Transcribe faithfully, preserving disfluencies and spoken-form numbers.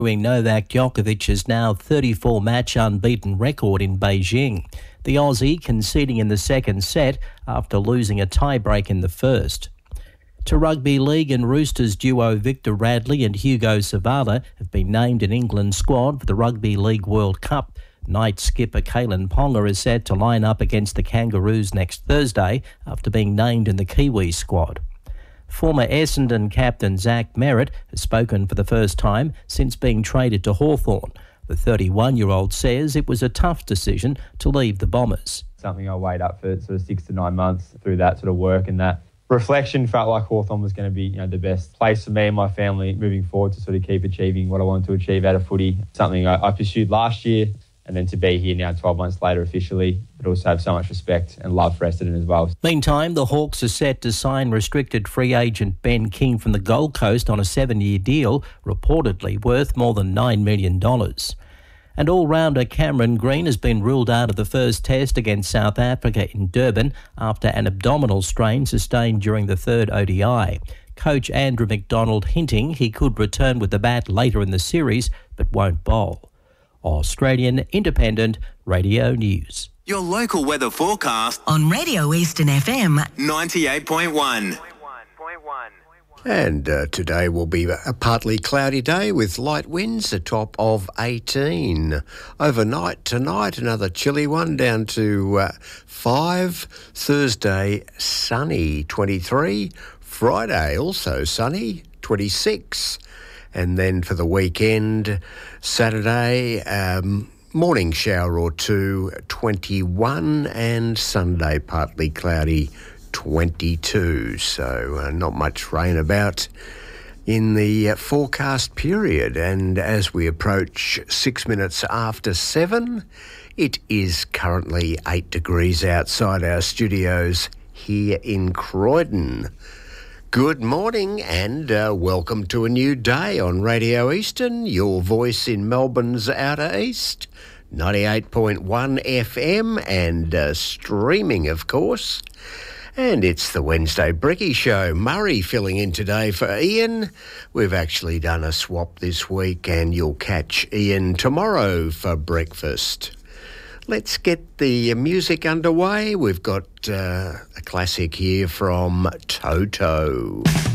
Novak Djokovic's now thirty-four match unbeaten record in Beijing. The Aussie conceding in the second set after losing a tie-break in the first. To Rugby League, and Roosters duo Victor Radley and Hugo Savala have been named in England's squad for the Rugby League World Cup. Knights skipper Kalen Ponga is set to line up against the Kangaroos next Thursday after being named in the Kiwi squad. Former Essendon captain Zach Merritt has spoken for the first time since being traded to Hawthorn. The thirty-one-year-old says it was a tough decision to leave the Bombers. Something I weighed up for sort of six to nine months through that sort of work, and that reflection felt like Hawthorn was going to be, you know, the best place for me and my family moving forward to sort of keep achieving what I wanted to achieve out of footy. Something I, I pursued last year, and then to be here now twelve months later officially, but also have so much respect and love for Essendon as well. Meantime, the Hawks are set to sign restricted free agent Ben King from the Gold Coast on a seven-year deal, reportedly worth more than nine million dollars. And all-rounder Cameron Green has been ruled out of the first test against South Africa in Durban after an abdominal strain sustained during the third O D I. Coach Andrew McDonald hinting he could return with the bat later in the series but won't bowl. Australian Independent Radio News. Your local weather forecast on Radio Eastern F M ninety-eight point one. And uh, today will be a partly cloudy day with light winds, a top of eighteen. Overnight tonight, another chilly one down to uh, five. Thursday, sunny, twenty-three. Friday, also sunny, twenty-six. And then for the weekend, Saturday, um, morning shower or two, twenty-one. And Sunday, partly cloudy, twenty-two, so uh, not much rain about in the uh, forecast period. And as we approach six minutes after seven, it is currently eight degrees outside our studios here in Croydon. Good morning and uh, welcome to a new day on Radio Eastern, your voice in Melbourne's Outer East, ninety-eight point one F M and uh, streaming, of course. And it's the Wednesday Bricky Show. Murray filling in today for Ian. We've actually done a swap this week and you'll catch Ian tomorrow for breakfast. Let's get the music underway. We've got uh, a classic here from Toto.